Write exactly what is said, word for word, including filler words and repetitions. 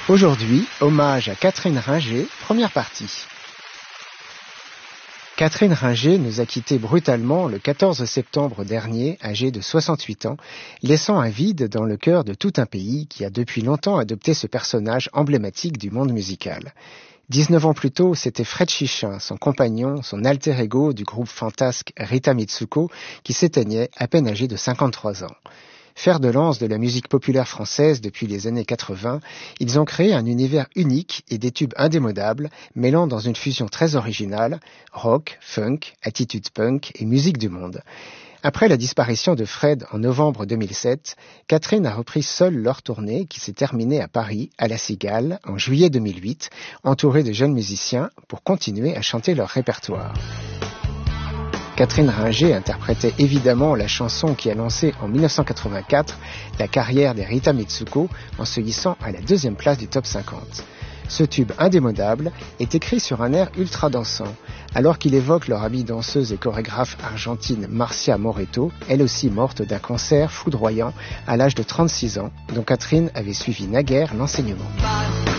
Aujourd'hui, hommage à Catherine Ringer, première partie. Catherine Ringer nous a quittés brutalement le quatorze septembre dernier, âgée de soixante-huit ans, laissant un vide dans le cœur de tout un pays qui a depuis longtemps adopté ce personnage emblématique du monde musical. dix-neuf ans plus tôt, c'était Fred Chichin, son compagnon, son alter ego du groupe fantasque Rita Mitsuko, qui s'éteignait à peine âgé de cinquante-trois ans. Fer de lance de la musique populaire française depuis les années quatre-vingts, ils ont créé un univers unique et des tubes indémodables, mêlant dans une fusion très originale rock, funk, attitude punk et musique du monde. Après la disparition de Fred en novembre deux mille sept, Catherine a repris seule leur tournée qui s'est terminée à Paris, à La Cigale, en juillet deux mille huit, entourée de jeunes musiciens pour continuer à chanter leur répertoire. Catherine Ringer interprétait évidemment la chanson qui a lancé en dix-neuf cent quatre-vingt-quatre la carrière des Rita Mitsuko en se hissant à la deuxième place du top cinquante. Ce tube indémodable est écrit sur un air ultra dansant, alors qu'il évoque leur amie danseuse et chorégraphe argentine Marcia Moreto, elle aussi morte d'un cancer foudroyant à l'âge de trente-six ans, dont Catherine avait suivi naguère l'enseignement.